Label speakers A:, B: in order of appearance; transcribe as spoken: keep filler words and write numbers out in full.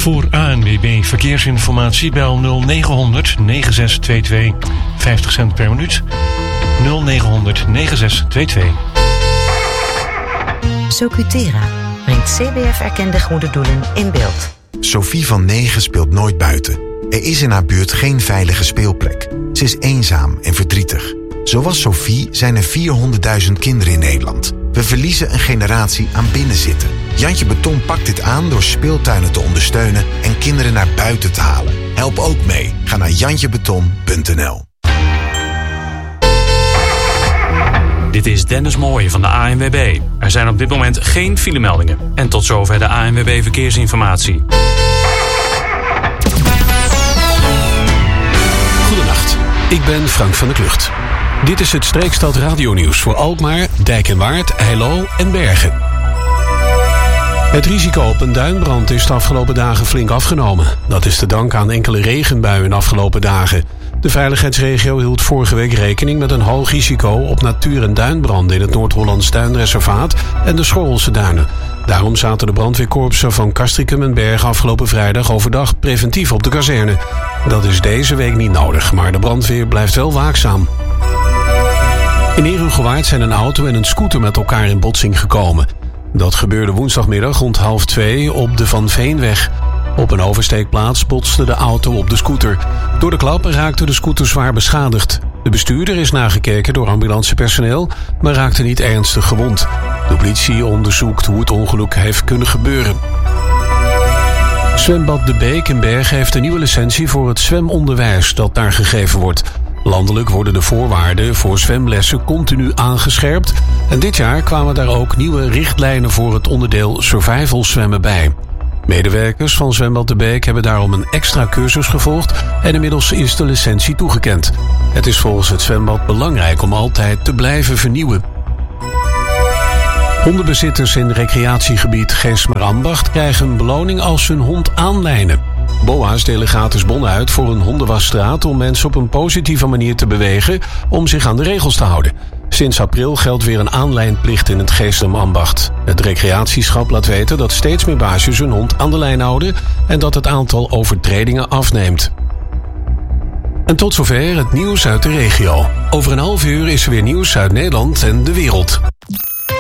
A: Voor A N W B Verkeersinformatie bel nul negen honderd negen zes twee twee. vijftig cent per minuut. nul negen honderd negen zes twee twee.
B: Socutera brengt C B F-erkende goede doelen in beeld.
C: Sophie van negen speelt nooit buiten. Er is in haar buurt geen veilige speelplek. Ze is eenzaam en verdrietig. Zoals Sophie zijn er vierhonderdduizend kinderen in Nederland. We verliezen een generatie aan binnenzitten. Jantje Beton pakt dit aan door speeltuinen te ondersteunen en kinderen naar buiten te halen. Help ook mee. Ga naar jantje beton punt n l.
D: Dit is Dennis Mooij van de A N W B. Er zijn op dit moment geen filemeldingen. En tot zover de A N W B Verkeersinformatie.
E: Goedenacht, ik ben Frank van der Klucht. Dit is het Streekstad Radionieuws voor Alkmaar, Dijk en Waard, Heilo en Bergen. Het risico op een duinbrand is de afgelopen dagen flink afgenomen. Dat is te danken aan enkele regenbuien de afgelopen dagen. De veiligheidsregio hield vorige week rekening met een hoog risico op natuur- en duinbranden in het Noord-Hollands Duinreservaat en de Schorrelse Duinen. Daarom zaten de brandweerkorpsen van Castricum en Bergen afgelopen vrijdag overdag preventief op de kazerne. Dat is deze week niet nodig, maar de brandweer blijft wel waakzaam. In Herugewaard zijn een auto en een scooter met elkaar in botsing gekomen. Dat gebeurde woensdagmiddag rond half twee op de Van Veenweg. Op een oversteekplaats botste de auto op de scooter. Door de klap raakte de scooter zwaar beschadigd. De bestuurder is nagekeken door ambulancepersoneel, maar raakte niet ernstig gewond. De politie onderzoekt hoe het ongeluk heeft kunnen gebeuren. Zwembad De Beek in Bergen heeft een nieuwe licentie voor het zwemonderwijs dat daar gegeven wordt. Landelijk worden de voorwaarden voor zwemlessen continu aangescherpt. En dit jaar kwamen daar ook nieuwe richtlijnen voor het onderdeel survival zwemmen bij. Medewerkers van Zwembad De Beek hebben daarom een extra cursus gevolgd en inmiddels is de licentie toegekend. Het is volgens het zwembad belangrijk om altijd te blijven vernieuwen. Hondenbezitters in recreatiegebied Geesmerambacht krijgen een beloning als ze hun hond aanlijnen. B O A's delen gratis bonnen uit voor een hondenwasstraat om mensen op een positieve manier te bewegen om zich aan de regels te houden. Sinds april geldt weer een aanlijnplicht in het Geesmerambacht. Het recreatieschap laat weten dat steeds meer baasjes hun hond aan de lijn houden en dat het aantal overtredingen afneemt. En tot zover het nieuws uit de regio. Over een half uur is er weer nieuws uit Nederland en de wereld.